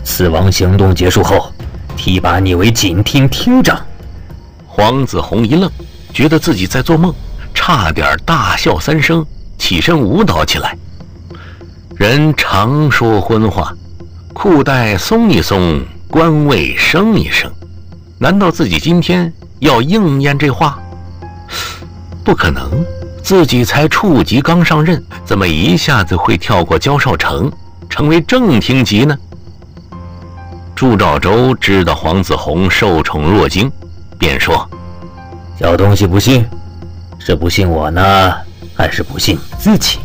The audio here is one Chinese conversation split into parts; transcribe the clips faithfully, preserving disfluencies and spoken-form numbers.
刺王行动结束后，提拔你为锦厅厅长。 黄子弘一愣，觉得自己在做梦，差点大笑三声，起身舞蹈起来。人常说荤话，裤带松一松，官位升一升，难道自己今天要应验这话？不可能，自己才处级刚上任，怎么一下子会跳过焦少成，成为正厅级呢？祝兆州知道黄子弘受宠若惊，便说： 小东西不信，是不信我呢，还是不信自己？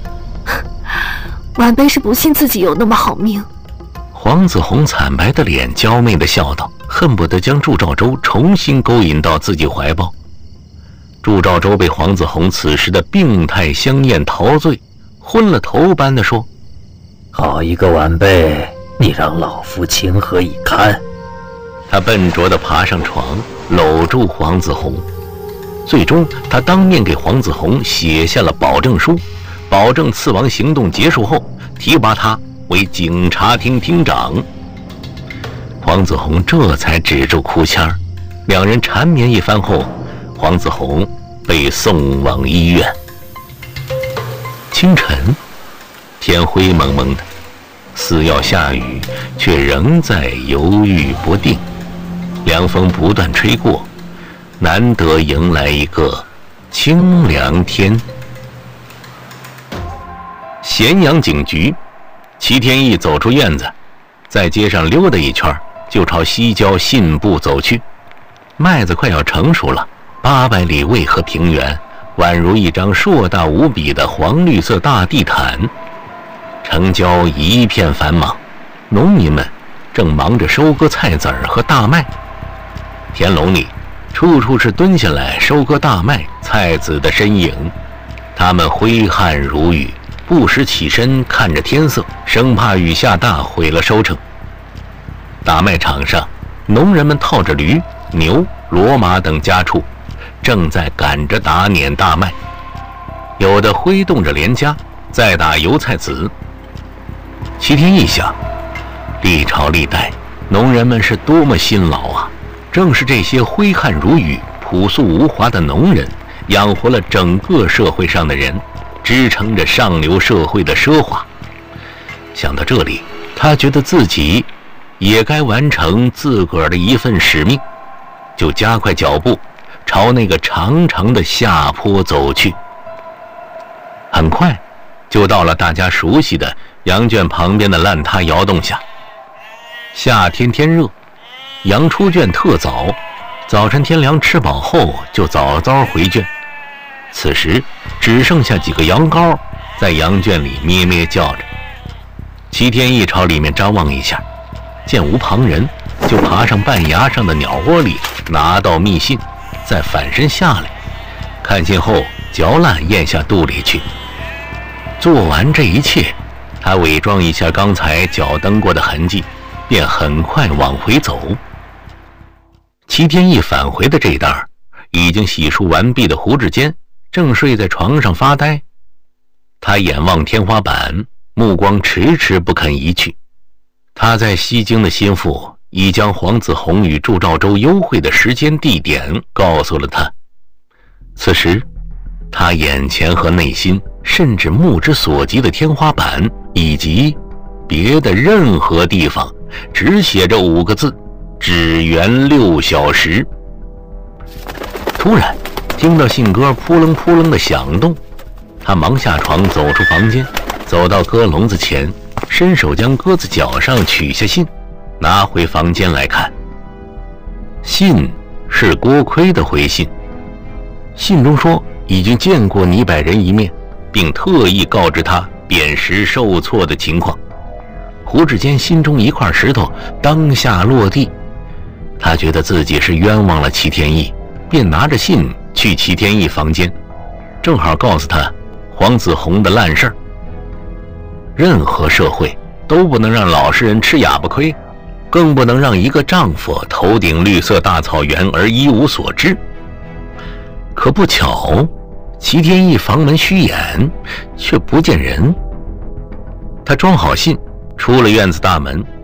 晚辈是不信自己有那么好命。 黄子弘惨白的脸娇媚地笑道，恨不得将祝兆州重新勾引到自己怀抱。祝兆州被黄子弘此时的病态香艳陶醉，昏了头般地说： 好一个晚辈，你让老夫情何以堪？ 他笨拙地爬上床，搂住黄子弘。最终他当面给黄子弘写下了保证书，保证刺王行动结束后提拔他为警察厅厅长。黄子弘这才止住哭腔，两人缠绵一番后，黄子弘被送往医院。清晨，天灰蒙蒙的，似要下雨，却仍在犹豫不定。凉风不断吹过，难得迎来一个清凉天。咸阳警局，齐天义走出院子，在街上溜达一圈，就朝西郊信部走去。麦子快要成熟了，八百里渭河平原宛如一张硕大无比的黄绿色大地毯，城郊一片繁忙，农民们正忙着收割菜籽儿和大麦。田垄里处处是蹲下来收割大麦菜籽的身影，他们挥汗如雨，不时起身看着天色，生怕雨下大毁了收成。大麦场上，农人们套着驴、牛、骡马等家畜，正在赶着打碾大麦，有的挥动着镰夹，在打油菜籽。齐天义想，历朝历代农人们是多么辛劳啊！正是这些挥汗如雨、朴素无华的农人，养活了整个社会上的人，支撑着上流社会的奢华。想到这里，他觉得自己也该完成自个儿的一份使命，就加快脚步朝那个长长的下坡走去。很快就到了大家熟悉的羊圈旁边的烂塌窑洞下。夏天天热，羊出圈特早，早晨天凉吃饱后就早早回圈。此时只剩下几个羊羔在羊圈里咩咩叫着。齐天义朝里面张望一下，见无旁人，就爬上半崖上的鸟窝里拿到密信，再反身下来，看信后嚼烂咽下肚里去。做完这一切，他伪装一下刚才脚蹬过的痕迹，便很快往回走。齐天义返回的这档，已经洗漱完毕的胡志坚正睡在床上发呆，他眼望天花板，目光迟迟不肯移去。他在西京的心腹已将黄子弘与祝兆州幽会的时间地点告诉了他。此时他眼前和内心甚至目之所及的天花板以及别的任何地方只写着五个字：只缘六小时。突然听到信鸽扑棱扑棱的响动，他忙下床走出房间，走到鸽笼子前，伸手将鸽子脚上取下信，拿回房间来看。信是郭奎的回信，信中说已经见过倪百人一面，并特意告知他扁食受挫的情况。胡志坚心中一块石头当下落地，他觉得自己是冤枉了齐天义，便拿着信去齐天义房间，正好告诉他黄子弘的烂事儿。任何社会都不能让老实人吃哑巴亏，更不能让一个丈夫头顶绿色大草原而一无所知。可不巧，齐天义房门虚掩，却不见人。他装好信，出了院子大门，